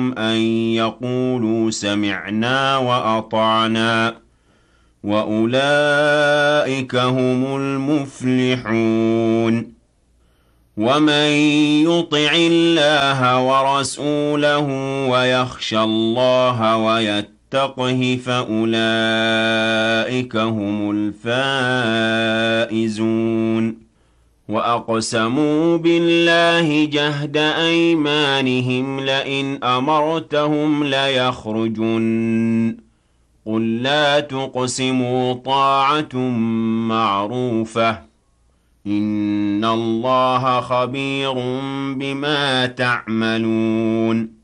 أن يقولوا سمعنا وأطعنا وأولئك هم المفلحون ومن يطع الله ورسوله ويخشى الله ويتقه فأولئك هم الفائزون وأقسموا بالله جهد أيمانهم لئن أمرتهم ليخرجن قل لا تقسموا طاعة معروفة إن الله خبير بما تعملون